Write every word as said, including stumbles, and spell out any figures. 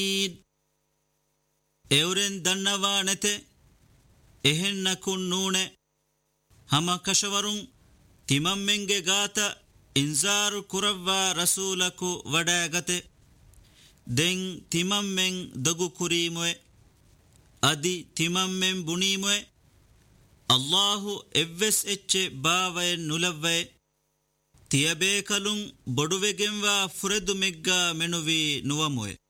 ಎವರೆನ್ ದನ್ನವಾ ನೆತೆ ಎಹೆನ್ನಕುನ್ ನೂಣೆ ಹಮ ಕಶವರುಂ ತಿಮಮ್ಮೆಂಗೆ ಗಾತ ಇಂಜಾರು ಕುರವ್ವಾ ರಸೂಲಕು ವಡಾಗತೆ ದೆಂ ತಿಮಮ್ಮೆಂ ದಗು ಕುರೀಮುವೆ ಅದಿ ತಿಮಮ್ಮೆಂ ಬುಣೀಮುವೆ ಅಲ್ಲಾಹು ಎವ್ವೆಸ್ ಎಚ್ಚೆ ಬಾವಯನ್ ನುಲವ್ವೆ ತಿಯಬೇಕಲುಂ ಬೊಡುವೆಗೆಂವಾ ಫುರೆದು ಮೆಗ್ಗಾ ಮೆನುವಿ ನುವಮುವೆ.